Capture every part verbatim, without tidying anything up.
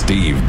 Steve.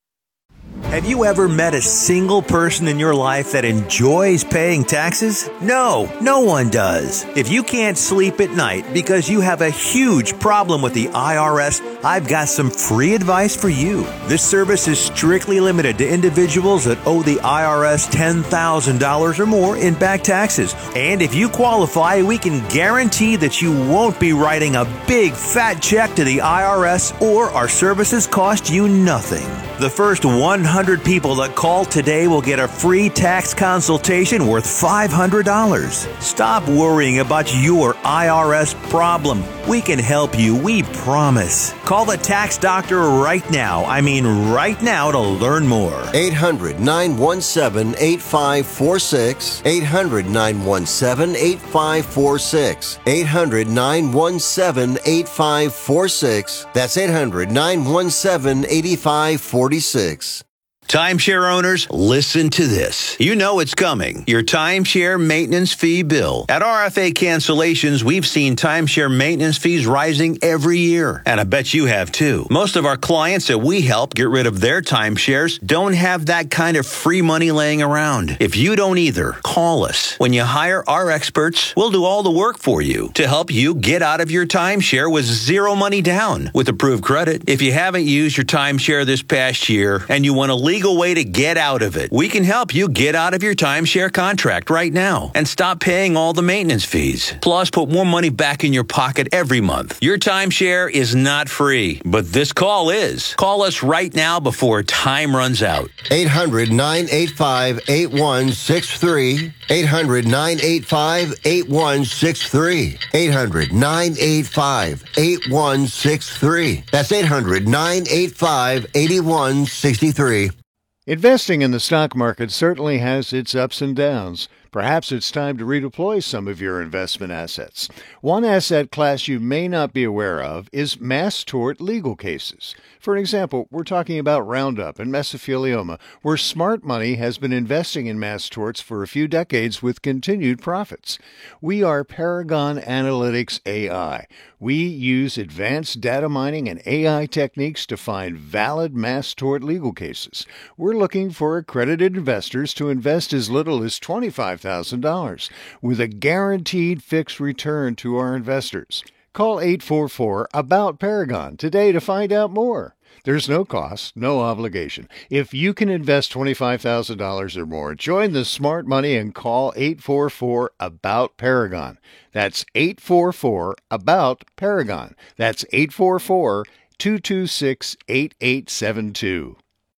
Have you ever met a single person in your life that enjoys paying taxes? No, no one does. If you can't sleep at night because you have a huge problem with the I R S, I've got some free advice for you. This service is strictly limited to individuals that owe the I R S ten thousand dollars or more in back taxes. And if you qualify, we can guarantee that you won't be writing a big fat check to the I R S, or our services cost you nothing. The first one hundred people that call today will get a free tax consultation worth five hundred dollars. Stop worrying about your I R S problem. We can help you, we promise. Call the tax doctor right now. I mean right now to learn more. eight hundred, nine one seven, eight five four six. eight hundred, nine one seven, eight five four six. eight hundred, nine one seven, eight five four six. That's eight hundred, nine one seven, eight five four six. Timeshare owners, listen to this. You know it's coming. Your timeshare maintenance fee bill. At R F A Cancellations, we've seen timeshare maintenance fees rising every year. And I bet you have too. Most of our clients that we help get rid of their timeshares don't have that kind of free money laying around. If you don't either, call us. When you hire our experts, we'll do all the work for you to help you get out of your timeshare with zero money down with approved credit. If you haven't used your timeshare this past year and you want to leave legal way to get out of it, we can help you get out of your timeshare contract right now and stop paying all the maintenance fees. Plus, put more money back in your pocket every month. Your timeshare is not free, but this call is. Call us right now before time runs out. eight hundred, nine eight five, eight one six three. eight hundred, nine eight five, eight one six three. eight hundred, nine eight five, eight one six three. That's eight hundred, nine eight five, eight one six three. Investing in the stock market certainly has its ups and downs. Perhaps it's time to redeploy some of your investment assets. One asset class you may not be aware of is mass tort legal cases. For example, we're talking about Roundup and mesothelioma, where smart money has been investing in mass torts for a few decades with continued profits. We are Paragon Analytics A I. We use advanced data mining and A I techniques to find valid mass tort legal cases. We're looking for accredited investors to invest as little as twenty-five thousand dollars with a guaranteed fixed return to our investors. Call eight four four, ABOUT Paragon today to find out more. There's no cost, no obligation. If you can invest twenty-five thousand dollars or more, join the smart money and call eight four four, ABOUT Paragon. That's eight four four, ABOUT Paragon. That's eight four four, two two six, eight eight seven two.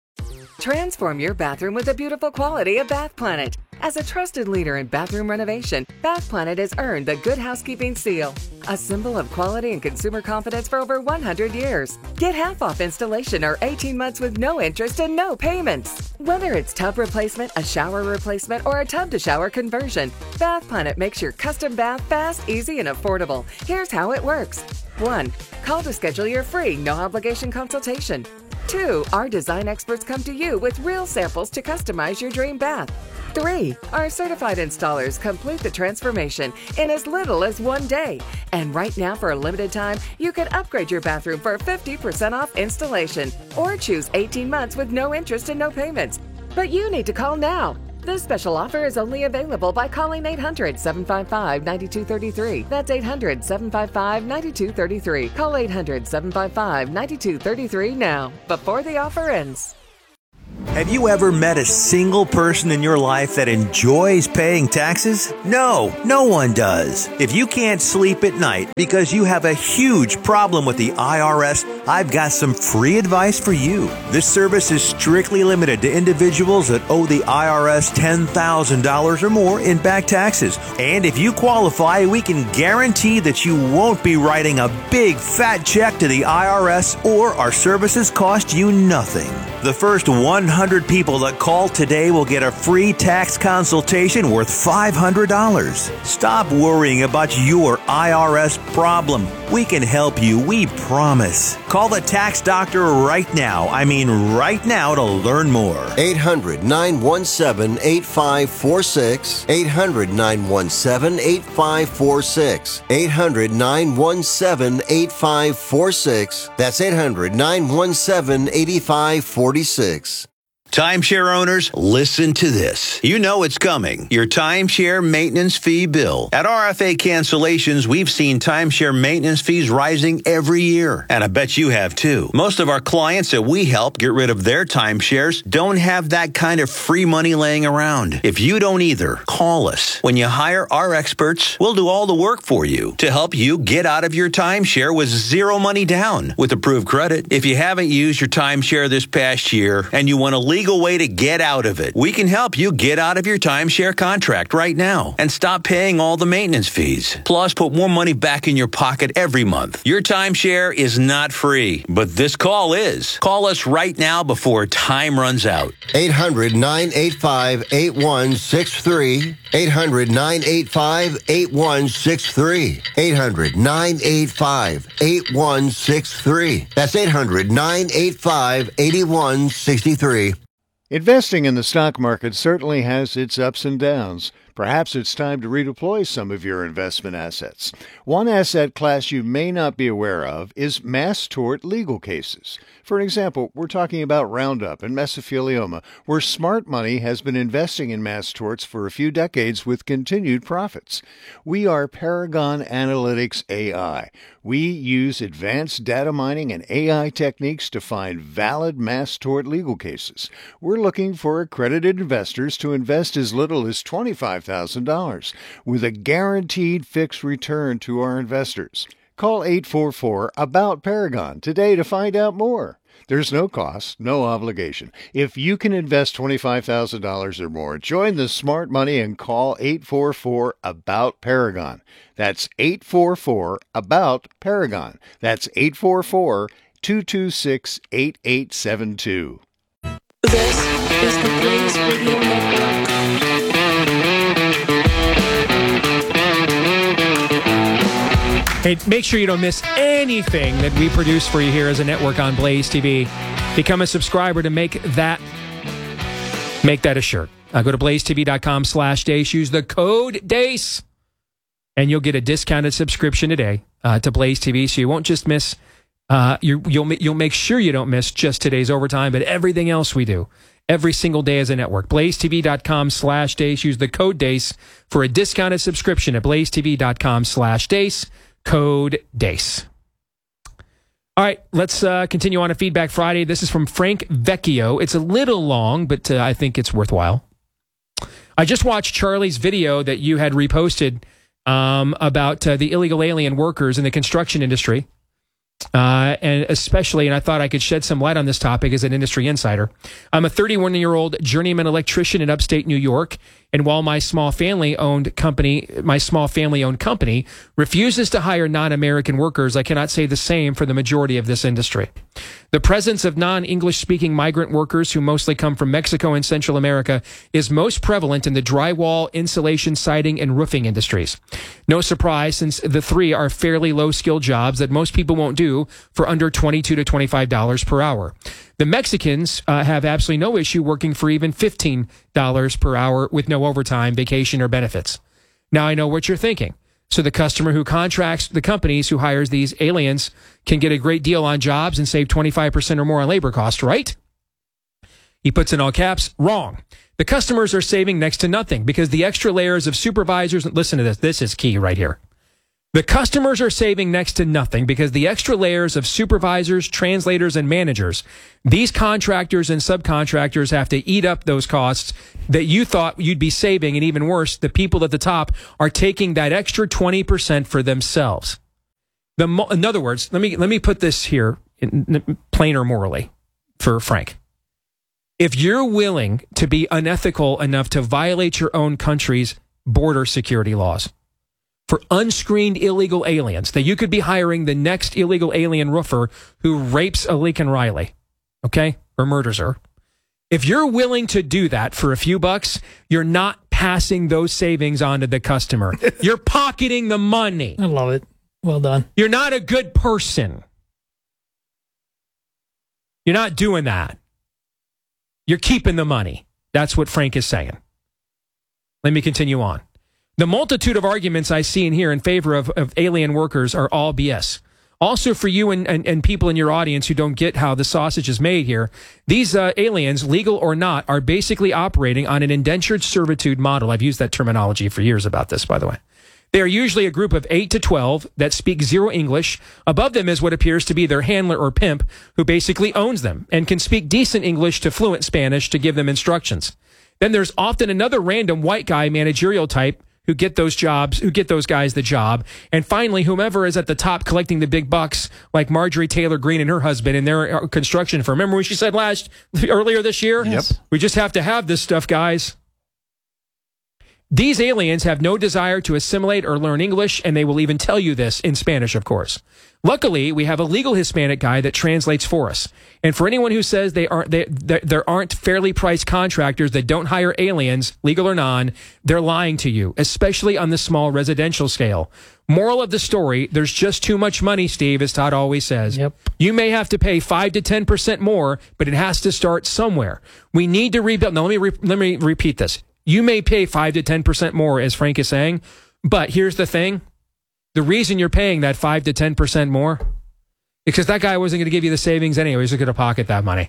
Transform your bathroom with the beautiful quality of Bath Planet. As a trusted leader in bathroom renovation, Bath Planet has earned the Good Housekeeping seal, a symbol of quality and consumer confidence for over one hundred years. Get half off installation or eighteen months with no interest and no payments. Whether it's tub replacement, a shower replacement, or a tub-to-shower conversion, Bath Planet makes your custom bath fast, easy, and affordable. Here's how it works. one. Call to schedule your free, no-obligation consultation. two. Our design experts come to you with real samples to customize your dream bath. three. Our certified installers complete the transformation in as little as one day. And right now, for a limited time, you can upgrade your bathroom for fifty percent off installation or choose eighteen months with no interest and no payments. But you need to call now. This special offer is only available by calling eight hundred, seven five five, nine two three three. That's eight hundred, seven five five, nine two three three. Call eight hundred, seven five five, nine two three three now, before the offer ends. Have you ever met a single person in your life that enjoys paying taxes? No, no one does. If you can't sleep at night because you have a huge problem with the I R S, I've got some free advice for you. This service is strictly limited to individuals that owe the I R S ten thousand dollars or more in back taxes. And if you qualify, we can guarantee that you won't be writing a big fat check to the I R S, or our services cost you nothing. The first one hundred hundred people that call today will get a free tax consultation worth five hundred dollars. Stop worrying about your I R S problem. We can help you, we promise. Call the tax doctor right now. I mean right now to learn more. eight hundred, nine one seven, eight five four six. eight hundred, nine one seven, eight five four six. eight hundred, nine one seven, eight five four six. That's eight hundred, nine one seven, eight five four six. Timeshare owners, listen to this. You know it's coming. Your timeshare maintenance fee bill. At R F A Cancellations, we've seen timeshare maintenance fees rising every year. And I bet you have too. Most of our clients that we help get rid of their timeshares don't have that kind of free money laying around. If you don't either, call us. When you hire our experts, we'll do all the work for you to help you get out of your timeshare with zero money down with approved credit. If you haven't used your timeshare this past year and you want to leave legal way to get out of it. We can help you get out of your timeshare contract right now and stop paying all the maintenance fees. Plus, put more money back in your pocket every month. Your timeshare is not free, but this call is. Call us right now before time runs out. eight hundred, nine eight five, eight one six three. eight hundred, nine eight five, eight one six three. eight hundred, nine eight five, eight one six three. That's eight hundred, nine eight five, eight one six three. Investing in the stock market certainly has its ups and downs. Perhaps it's time to redeploy some of your investment assets. One asset class you may not be aware of is mass tort legal cases. For an example, we're talking about Roundup and mesothelioma, where smart money has been investing in mass torts for a few decades with continued profits. We are Paragon Analytics A I. We use advanced data mining and A I techniques to find valid mass tort legal cases. We're looking for accredited investors to invest as little as twenty-five thousand dollars with a guaranteed fixed return to our investors. Call eight four four, A B O U T, Paragon today to find out more. There's no cost, no obligation. If you can invest twenty-five thousand dollars or more, join the smart money and call eight four four, A B O U T, Paragon. That's eight four four, A B O U T, Paragon. That's eight four four, two two six, eight eight seven two. This is the Blaze Radio Network. Hey, make sure you don't miss anything that we produce for you here as a network on Blaze T V. Become a subscriber to make that make that a shirt. Uh, go to blazetv.com slash Deace. Use the code Deace, and you'll get a discounted subscription today uh, to Blaze T V. So you won't just miss. Uh, you, you'll you'll make sure you don't miss just today's overtime, but everything else we do every single day as a network. blazetv.com slash Deace. Use the code Deace for a discounted subscription at blazetv.com slash Deace. Code Deace. All right, let's uh, continue on to Feedback Friday. This is from Frank Vecchio. It's a little long, but uh, I think it's worthwhile. I just watched Charlie's video that you had reposted um, about uh, the illegal alien workers in the construction industry. Uh, and especially, and I thought I could shed some light on this topic as an industry insider. I'm a thirty-one-year-old journeyman electrician in upstate New York, and while my small family-owned company, my small family-owned company refuses to hire non-American workers, I cannot say the same for the majority of this industry. The presence of non-English-speaking migrant workers who mostly come from Mexico and Central America is most prevalent in the drywall, insulation, siding, and roofing industries. No surprise, since the three are fairly low-skilled jobs that most people won't do for under twenty-two to twenty-five dollars per hour. The Mexicans uh, have absolutely no issue working for even fifteen dollars per hour with no overtime, vacation, or benefits. Now, I know what you're thinking. So the customer who contracts the companies who hires these aliens can get a great deal on jobs and save twenty-five percent or more on labor costs, right? He puts in all caps, wrong. The customers are saving next to nothing because the extra layers of supervisors, listen to this, this is key right here. The customers are saving next to nothing because the extra layers of supervisors, translators, and managers, these contractors and subcontractors have to eat up those costs that you thought you'd be saving. And even worse, the people at the top are taking that extra twenty percent for themselves. The mo- in other words, let me let me put this here in, in, plainer morally for Frank. If you're willing to be unethical enough to violate your own country's border security laws for unscreened illegal aliens, that you could be hiring the next illegal alien roofer who rapes a Lincoln Riley, okay, or murders her. If you're willing to do that for a few bucks, you're not passing those savings on to the customer. You're pocketing the money. I love it. Well done. You're not a good person. You're not doing that. You're keeping the money. That's what Frank is saying. Let me continue on. The multitude of arguments I see in here in favor of, of alien workers are all B S. Also, for you and, and, and people in your audience who don't get how the sausage is made here, these uh, aliens, legal or not, are basically operating on an indentured servitude model. I've used that terminology for years about this, by the way. They are usually a group of eight to twelve that speak zero English. Above them is what appears to be their handler or pimp, who basically owns them and can speak decent English to fluent Spanish to give them instructions. Then there's often another random white guy managerial type who get those jobs, who get those guys the job. And finally, whomever is at the top collecting the big bucks, like Marjorie Taylor Greene and her husband in their construction firm. Remember when she said last, earlier this year? Yes. Yep. We just have to have this stuff, guys. These aliens have no desire to assimilate or learn English, and they will even tell you this in Spanish, of course. Luckily, we have a legal Hispanic guy that translates for us. And for anyone who says they aren't, they, they, there aren't fairly priced contractors that don't hire aliens, legal or non, they're lying to you, especially on the small residential scale. Moral of the story, there's just too much money, Steve, as Todd always says. Yep. You may have to pay five to ten percent more, but it has to start somewhere. We need to rebuild. Now, let me, re- let me repeat this. You may pay five to ten percent more, as Frank is saying, but here's the thing. The reason you're paying that five to ten percent more is because that guy wasn't going to give you the savings anyway. He's going to pocket that money.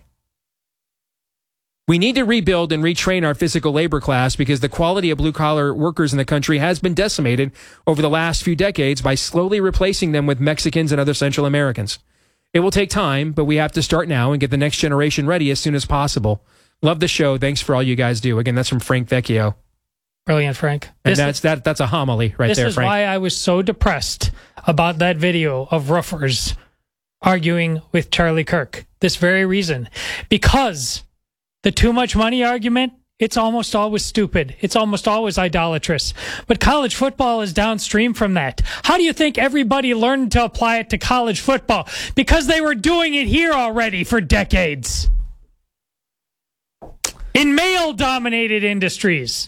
We need to rebuild and retrain our physical labor class because the quality of blue-collar workers in the country has been decimated over the last few decades by slowly replacing them with Mexicans and other Central Americans. It will take time, but we have to start now and get the next generation ready as soon as possible. Love the show. Thanks for all you guys do. Again, that's from Frank Vecchio. Brilliant, Frank. And This that's is- that. That's a homily right This there, is Frank. why I was so depressed about that video of roofers arguing with Charlie Kirk. This very reason. Because the too much money argument, it's almost always stupid. It's almost always idolatrous. But college football is downstream from that. How do you think everybody learned to apply it to college football? Because they were doing it here already for decades. In male-dominated industries.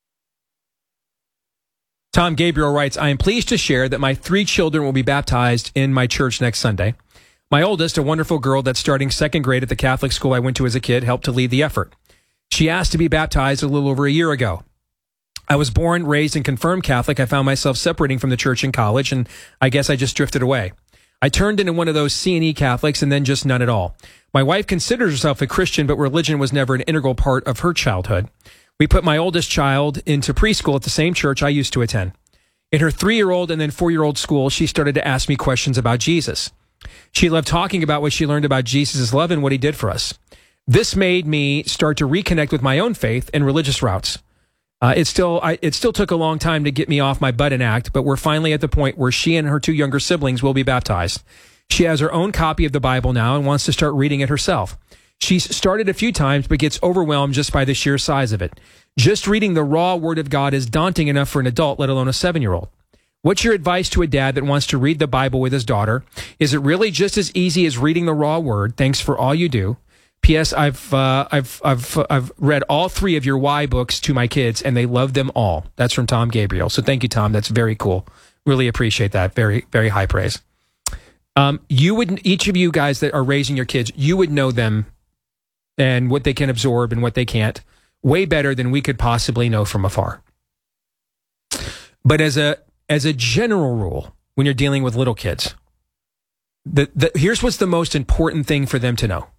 Tom Gabriel writes, I am pleased to share that my three children will be baptized in my church next Sunday. My oldest, a wonderful girl that's starting second grade at the Catholic school I went to as a kid, helped to lead the effort. She asked to be baptized a little over a year ago. I was born, raised, and confirmed Catholic. I found myself separating from the church in college, and I guess I just drifted away. I turned into one of those C and E Catholics and then just none at all. My wife considers herself a Christian, but religion was never an integral part of her childhood. We put my oldest child into preschool at the same church I used to attend. In her three-year-old and then four-year-old school, she started to ask me questions about Jesus. She loved talking about what she learned about Jesus' love and what he did for us. This made me start to reconnect with my own faith and religious routes. Uh, it still I, it still took a long time to get me off my butt and act, but we're finally at the point where she and her two younger siblings will be baptized. She has her own copy of the Bible now and wants to start reading it herself. She's started a few times, but gets overwhelmed just by the sheer size of it. Just reading the raw word of God is daunting enough for an adult, let alone a seven-year-old. What's your advice to a dad that wants to read the Bible with his daughter? Is it really just as easy as reading the raw word? Thanks for all you do. P S. I've uh, I've I've I've read all three of your Y books to my kids, and they love them all. That's from Tom Gabriel. So thank you, Tom. That's very cool. Really appreciate that. Very very high praise. Um, you would each of you guys that are raising your kids, you would know them and what they can absorb and what they can't way better than we could possibly know from afar. But as a as a general rule, when you're dealing with little kids, the, the here's what's the most important thing for them to know.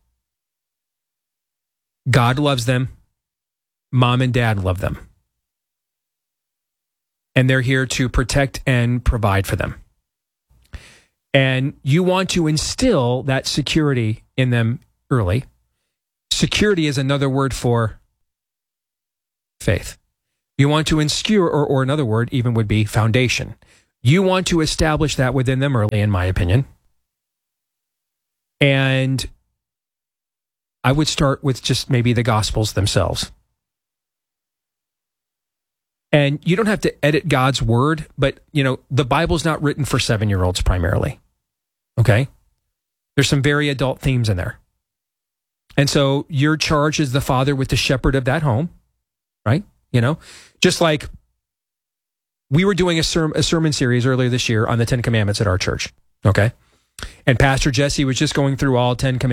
God loves them. Mom and dad love them. And they're here to protect and provide for them. And you want to instill that security in them early. Security is another word for faith. You want to inscure, or, or another word even would be foundation. You want to establish that within them early, in my opinion. And I would start with just maybe the Gospels themselves. And you don't have to edit God's word, but, you know, the Bible's not written for seven-year-olds primarily. Okay? There's some very adult themes in there. And so you're charged as the father with the shepherd of that home, right? You know, just like we were doing a, ser- a sermon series earlier this year on the Ten Commandments at our church, okay? And Pastor Jesse was just going through all Ten Commandments.